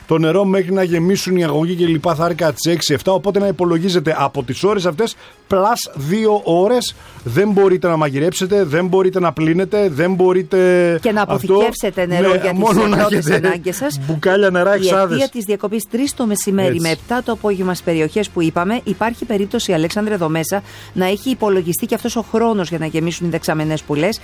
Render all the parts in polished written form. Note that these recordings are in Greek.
το νερό μέχρι να γεμίσουν οι αγωγοί και λοιπά θα έρκα τις 6-7. Οπότε να υπολογίζετε από τις ώρες αυτές πλάς 2 ώρες. Δεν μπορείτε να μαγειρέψετε, δεν μπορείτε να πλύνετε, δεν μπορείτε. Και να αποθηκεύσετε νερό για τις πρώτες ανάγκες σας. Μπουκάλια νερά εξάδες. Η αιτία της διακοπής 3 το μεσημέρι με 7 το απόγευμα στις περιοχές που είπαμε, υπάρχει περίπτωση, Αλέξανδρε, εδώ μέσα να έχει υπολογιστεί και αυτός ο χρόνος για να γεμίσουν οι δεξαμενές που λες.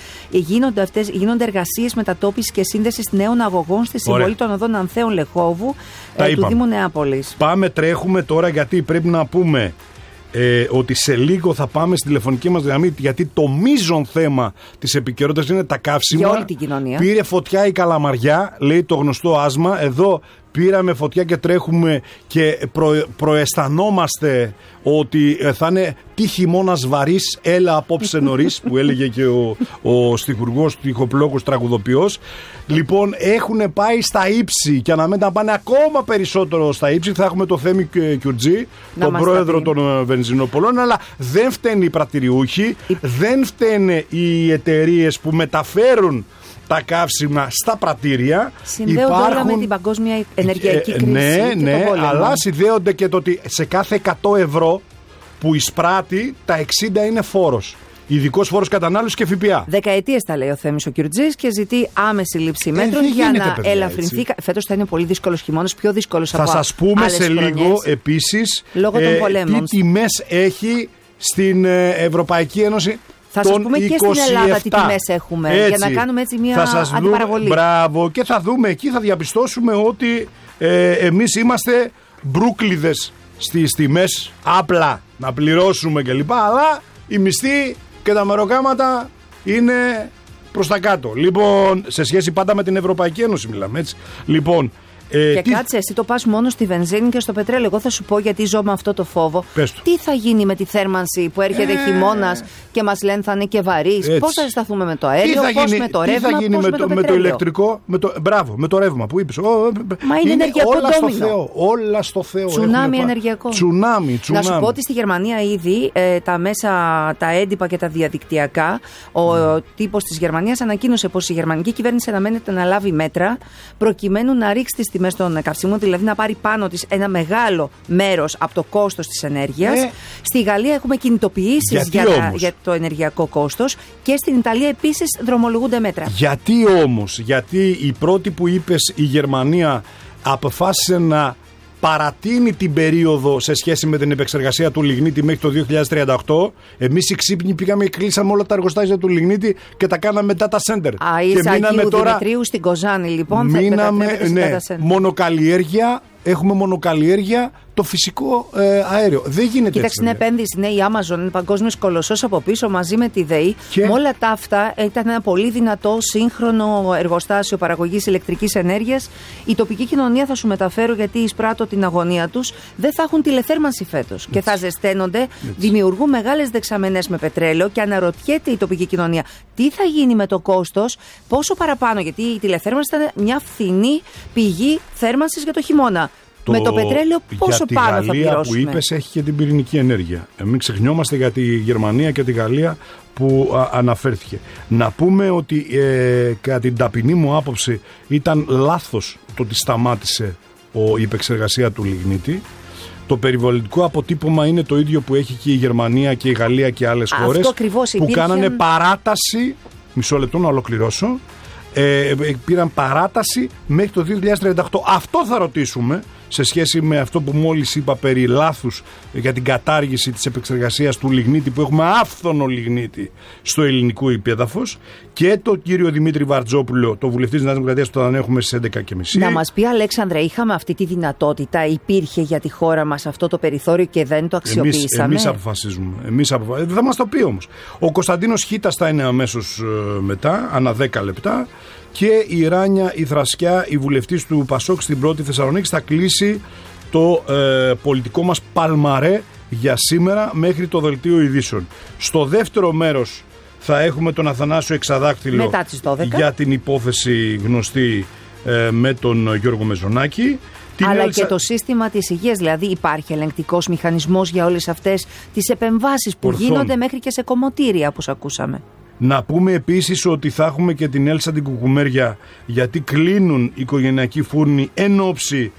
Γίνονται εργασίες μετατόπισης και σύνδεσης νέων αγωγών στη συμβολή των οδών Ανθέων Λεχόβου του Δήμου Νεάπολης. Πάμε, τρέχουμε τώρα, γιατί πρέπει να πούμε ότι σε λίγο θα πάμε στη τηλεφωνική μας γραμμή, γιατί το μείζον θέμα της επικαιρότητας είναι τα καύσιμα. Για όλη την κοινωνία. Πήρε φωτιά η Καλαμαριά, λέει το γνωστό άσμα. Εδώ πήραμε φωτιά και τρέχουμε και προαισθανόμαστε ότι θα είναι τι χειμώνας βαρύς, έλα απόψε νωρίς, που έλεγε και ο στιχουργός, στιχοπλόκος, τραγουδοποιός. Λοιπόν, έχουν πάει στα ύψη και αναμένεται να πάνε ακόμα περισσότερο στα ύψη. Θα έχουμε το Θέμη Κιουρτζή, τον πρόεδρο των βενζινοπολών, αλλά δεν φταίνουν οι πρατηριούχοι, δεν φταίνε οι εταιρείες που μεταφέρουν τα καύσιμα στα πρατήρια. Συνδέονται όλα με την παγκόσμια ενεργειακή κρίση. Ναι, αλλά συνδέονται και το ότι σε κάθε 100 ευρώ που εισπράττει, τα 60 είναι φόρος. Ειδικός φόρος κατανάλωσης και ΦΠΑ. Δεκαετίες τα λέει ο Θέμης ο Κιουρτζής και ζητεί άμεση λήψη μέτρων για να ελαφρυνθεί. Φέτος θα είναι πολύ δύσκολος χειμώνας, πιο δύσκολος από άλλες χρονιές. Θα σας πούμε σε λίγο επίσης λόγω των πολέμων. τι τιμές έχει στην Ευρωπαϊκή Ένωση. Θα σας πούμε και στην Ελλάδα τι τιμές έχουμε, έτσι, για να κάνουμε έτσι μια αντιπαραβολή. Μπράβο, και θα δούμε εκεί, θα διαπιστώσουμε ότι εμείς είμαστε μπρούκλιδες στις τιμές, απλά να πληρώσουμε κλπ. Αλλά οι μισθοί και τα μεροκάματα είναι προς τα κάτω. Λοιπόν, σε σχέση πάντα με την Ευρωπαϊκή Ένωση μιλάμε, έτσι. Λοιπόν, και κάτσε, εσύ το πας μόνο στη βενζίνη και στο πετρέλαιο. Εγώ θα σου πω, γιατί ζω με αυτό το φόβο. Τι θα γίνει με τη θέρμανση που έρχεται χειμώνας και μας λένε θα είναι και βαρύς. Πώς θα ζεσταθούμε με το αέριο, πώς με το ρεύμα, πώς με το ηλεκτρικό, μπράβο, με το ρεύμα που είπες. Μα είναι ενεργειακό ντόμινο. Όλα στο Θεό. Τσουνάμι ενεργειακό. Τσουνάμι. Να σου πω ότι στη Γερμανία ήδη τα μέσα, τα έντυπα και τα διαδικτυακά, ο τύπος της Γερμανίας ανακοίνωσε πως η γερμανική κυβέρνηση αναμένεται να λάβει μέτρα προκειμένου να ρίξει τις τιμές των καυσίμων, δηλαδή να πάρει πάνω της ένα μεγάλο μέρος από το κόστος της ενέργειας. Στη Γαλλία έχουμε κινητοποιήσεις για το ενεργειακό κόστος και στην Ιταλία επίσης δρομολογούνται μέτρα. Γιατί όμως, γιατί η πρώτη που είπες, η Γερμανία αποφάσισε να παρατείνει την περίοδο σε σχέση με την επεξεργασία του λιγνίτη μέχρι το 2038. Εμείς οι ξύπνοι πήγαμε και κλείσαμε όλα τα εργοστάσια του λιγνίτη και τα κάναμε data center. Και μείναμε τώρα Δημητρίου στην Κοζάνη, λοιπόν. Μείναμε, έχουμε μονοκαλλιέργεια το φυσικό αέριο. Δεν γίνεται. Κοίταξε, είναι επένδυση. Ναι, η Amazon είναι παγκόσμιος κολοσσός από πίσω μαζί με τη ΔΕΗ. Με όλα τα αυτά ήταν ένα πολύ δυνατό σύγχρονο εργοστάσιο παραγωγής ηλεκτρικής ενέργειας. Η τοπική κοινωνία, θα σου μεταφέρω γιατί εισπράττω την αγωνία τους, δεν θα έχουν τηλεθέρμανση φέτος και θα ζεσταίνονται. Δημιουργούν μεγάλες δεξαμενές με πετρέλαιο και αναρωτιέται η τοπική κοινωνία τι θα γίνει με το κόστος, πόσο παραπάνω, γιατί η τηλεθέρμανση ήταν μια φθηνή πηγή θέρμανσης για το χειμώνα. Με το πετρέλαιο πόσο πάνω θα πληρώσουμε. Η Γαλλία που είπες έχει και την πυρηνική ενέργεια. Μην ξεχνιόμαστε για τη Γερμανία και τη Γαλλία που αναφέρθηκε. Να πούμε ότι κατά την ταπεινή μου άποψη ήταν λάθος το ότι σταμάτησε η επεξεργασία του λιγνίτη. Το περιβαλλοντικό αποτύπωμα είναι το ίδιο που έχει και η Γερμανία και η Γαλλία και άλλες χώρες που κάνανε παράταση. Μισό λεπτό να ολοκληρώσω. Πήραν παράταση μέχρι το 2038. Αυτό θα ρωτήσουμε σε σχέση με αυτό που μόλις είπα περί λάθους για την κατάργηση της επεξεργασίας του λιγνίτη, που έχουμε άφθονο λιγνίτη στο ελληνικό υπέδαφος, και τον κύριο Δημήτρη Βαρτζόπουλο, το βουλευτή της Νέας Δημοκρατίας, που θα έχουμε στις 11.30. Να μας πει, Αλέξανδρε, είχαμε αυτή τη δυνατότητα, υπήρχε για τη χώρα μας αυτό το περιθώριο και δεν το αξιοποιήσαμε? Εμείς αποφασίζουμε. Δεν θα μας το πει όμως. Ο Κωνσταντίνος Χίτας θα είναι αμέσως μετά, ανά 10 λεπτά. Και η Ράνια η Θρασκιά, η βουλευτής του Πασόκ στην Πρώτη Θεσσαλονίκη, θα κλείσει το πολιτικό μας παλμαρέ για σήμερα μέχρι το δελτίο ειδήσεων. Στο δεύτερο μέρος θα έχουμε τον Αθανάσιο Εξαδάκτυλο μετά τις 12. Για την υπόθεση γνωστή με τον Γιώργο Μεζονάκη. Αλλά και το σύστημα της υγείας, δηλαδή υπάρχει ελεγκτικός μηχανισμός για όλες αυτές τις επεμβάσεις που γίνονται μέχρι και σε κομμωτήρια, όπως ακούσαμε. Να πούμε επίσης ότι θα έχουμε και την Έλσα την Κουκουμέρια, γιατί κλείνουν οι οικογενειακοί φούρνοι εν ώψη